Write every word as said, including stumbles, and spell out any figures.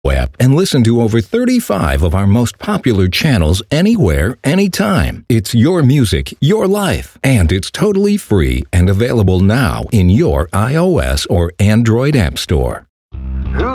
app and listen to over thirty-five of our most popular channels anywhere, anytime. It's your music, your life, and it's totally free and available now in your iOS or Android app store.